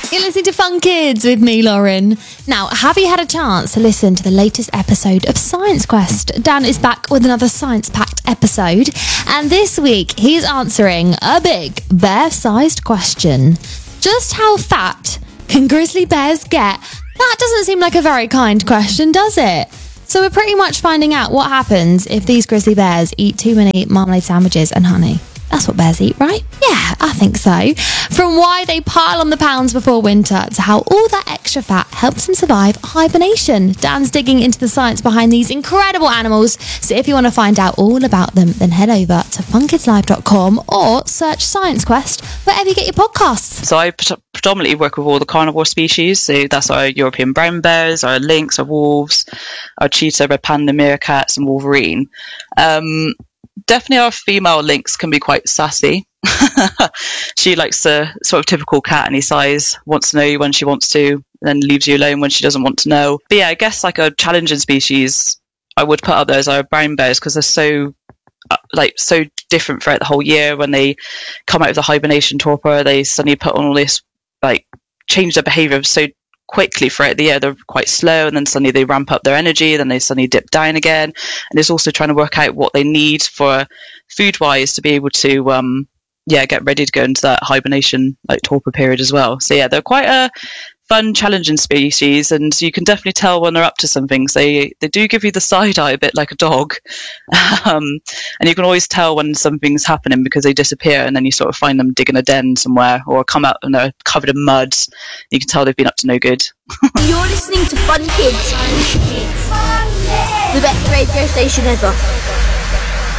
You're listening to Fun Kids with me, Lauren. Now, have you had a chance to listen to the latest episode of Science Quest? Dan is back with another science-packed episode, and this week he's answering a big bear-sized question. Just how fat can grizzly bears get? That doesn't seem like a very kind question, does it? So we're pretty much finding out what happens if these grizzly bears eat too many marmalade sandwiches and honey. That's what bears eat, right? Yeah, I think so. From why they pile on the pounds before winter to how all that extra fat helps them survive hibernation. Dan's digging into the science behind these incredible animals. So if you want to find out all about them, then head over to funkidslive.com or search Science Quest wherever you get your podcasts. So I predominantly work with all the carnivore species. So that's our European brown bears, our lynx, our wolves, our cheetah, red panda, meerkats, and wolverine. Definitely our female lynx can be quite sassy. She likes the sort of typical cat any size, wants to know you when she wants to, then leaves you alone when she doesn't want to know. But yeah, I guess like a challenging species I would put up there is our brown bears, because they're so different throughout the whole year. When they come out of the hibernation torpor, they suddenly put on all this, change their behaviour so quickly throughout the year. They're quite slow, and then suddenly they ramp up their energy, then they suddenly dip down again. And it's also trying to work out what they need for food wise to be able to get ready to go into that hibernation torpor period as well. So yeah, they're quite a fun, challenging species, and you can definitely tell when they're up to some things. They do give you the side eye a bit like a dog, and you can always tell when something's happening because they disappear, and then you sort of find them digging a den somewhere or come out and they're covered in mud. You can tell they've been up to no good. You're listening to Fun Kids, the best radio station ever.